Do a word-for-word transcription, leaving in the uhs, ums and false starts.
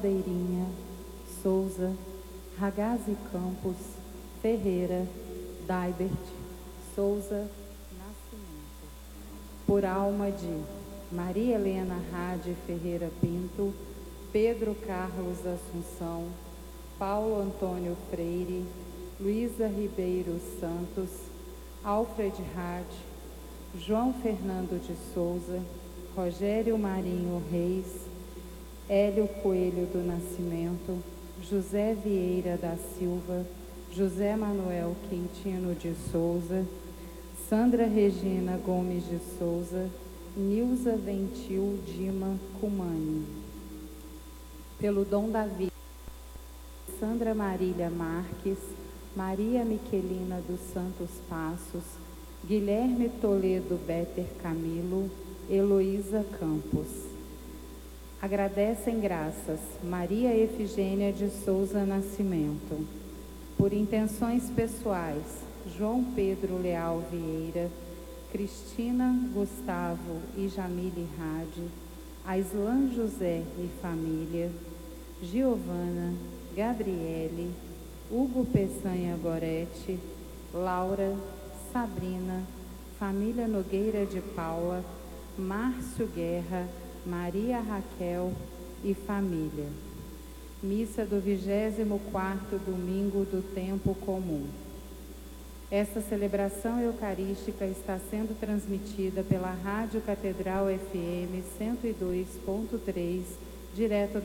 Caldeirinha, Souza, Ragazzi Campos, Ferreira, Daibert, Souza, Nascimento. Por alma de Maria Helena Rade Ferreira Pinto, Pedro Carlos Assunção, Paulo Antônio Freire, Luísa Ribeiro Santos, Alfred Rade, João Fernando de Souza, Rogério Marinho Reis, Hélio Coelho do Nascimento, José Vieira da Silva, José Manuel Quintino de Souza, Sandra Regina Gomes de Souza, Nilza Ventil Dima Cumani. Pelo dom da vida, Sandra Marília Marques, Maria Miquelina dos Santos Passos, Guilherme Toledo Better Camilo, Heloísa Campos. Agradecem graças Maria Efigênia de Souza Nascimento. Por intenções pessoais, João Pedro Leal Vieira, Cristina Gustavo e Jamile Rade, Aislan José e família, Giovana, Gabriele, Hugo Peçanha Gorete, Laura, Sabrina, família Nogueira de Paula, Márcio Guerra, Maria Raquel e família. Missa do vigésimo quarto domingo do tempo comum. Esta celebração eucarística está sendo transmitida pela Rádio Catedral F M cento e dois ponto três, direto da